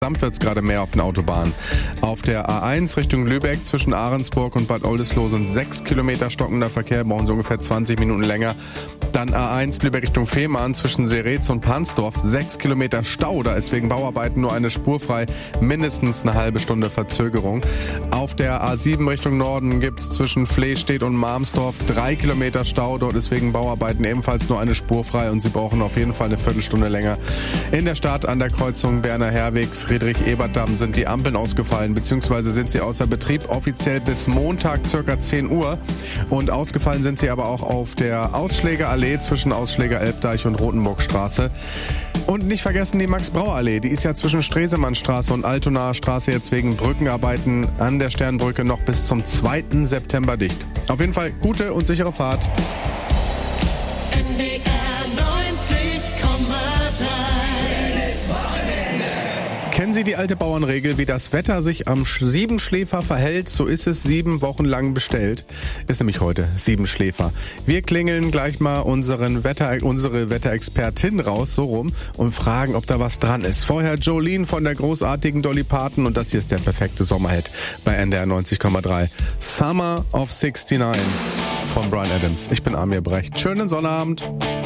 Insgesamt wird es gerade mehr auf den Autobahnen. Auf der A1 Richtung Lübeck zwischen Ahrensburg und Bad Oldesloe sind 6 Kilometer stockender Verkehr, brauchen sie ungefähr 20 Minuten länger. Dann A1 Lübeck Richtung Fehmarn zwischen Seretz und Pansdorf, 6 Kilometer Stau, da ist wegen Bauarbeiten nur eine Spur frei, mindestens eine halbe Stunde Verzögerung. Auf der A7 Richtung Norden gibt's zwischen Flehstedt und Marmsdorf 3 Kilometer Stau, dort ist wegen Bauarbeiten ebenfalls nur eine Spur frei und sie brauchen auf jeden Fall eine Viertelstunde länger. In der Stadt an der Kreuzung Berner-Herweg, Friedrich-Ebert-Damm sind die Ampeln ausgefallen, beziehungsweise sind sie außer Betrieb, offiziell bis Montag ca. 10 Uhr. Und ausgefallen sind sie aber auch auf der Ausschlägerallee zwischen Ausschläger-Elbdeich und Rotenburgstraße. Und nicht vergessen die Max-Brauer-Allee, die ist ja zwischen Stresemannstraße und Altonaer Straße jetzt wegen Brückenarbeiten an der Sternbrücke noch bis zum 2. September dicht. Auf jeden Fall gute und sichere Fahrt. Kennen Sie die alte Bauernregel, wie das Wetter sich am Siebenschläfer verhält, so ist es 7 Wochen lang bestellt. Ist nämlich heute Siebenschläfer. Wir klingeln gleich mal unsere Wetterexpertin raus, so rum, und fragen, ob da was dran ist. Vorher Jolene von der großartigen Dolly Parton und das hier ist der perfekte Sommerhit bei NDR 90,3. Summer of 69 von Bryan Adams. Ich bin Amir Brecht. Schönen Sonnabend.